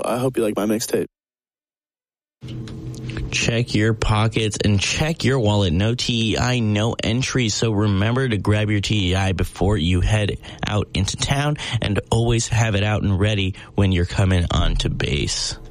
I hope you like my mixtape. Check your pockets and check your wallet. No TEI, no entry. So remember to grab your TEI before you head out into town, and always have it out and ready when you're coming onto base.